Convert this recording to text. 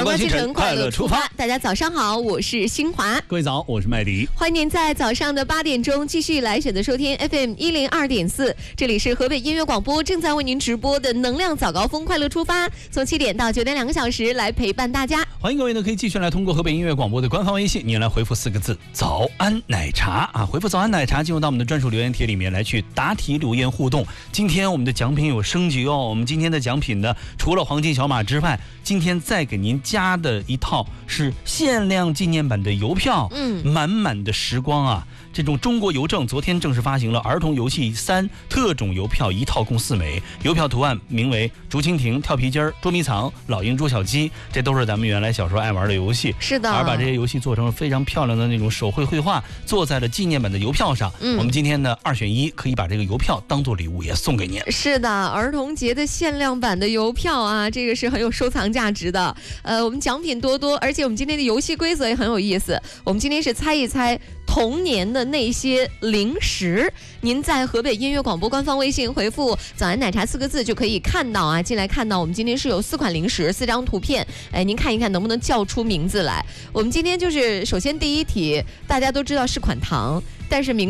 阳光清晨，快乐出发。大家早上好，我是新华。 各位早，我是麦迪。 欢迎您在早上的8点钟继续来选择收听 FM 102.4，这里是河北音乐广播正在为您直播的能量早高峰快乐出发，从7点到9点2个小时来陪伴大家。 欢迎各位呢，可以继续来通过河北音乐广播的官方微信，您来回复4个字“早安奶茶”啊，回复“早安奶茶”进入到我们的专属留言帖里面来去答题留言互动。今天我们的奖品有升级哦，我们今天的奖品呢，除了黄金小马之外，今天再给您加的一套是限量纪念版的邮票，满满的时光啊！这种中国邮政昨天正式发行了儿童游戏3特种邮票1套共4枚，邮票图案名为竹蜻蜓、跳皮筋、捉迷藏、老鹰捉小鸡，这都是咱们原来小时候爱玩的游戏。 是的， 而把这些游戏做成了非常漂亮的那种手绘绘画，做在了纪念版的邮票上。我们今天呢2选1，可以把这个邮票当做礼物也送给您。 是的，儿童节的限量版的邮票啊，这个是很有收藏价值的。我们奖品多多，而且我们今天的游戏规则也很有意思。我们今天是猜一猜童年的那些零食，您在河北音乐广播官方微信回复“早安奶茶”4个字就可以看到啊，进来看到我们今天是有4款零食，4张图片，您看一看能不能叫出名字来。我们今天就是首先第一题，大家都知道是款糖，但是名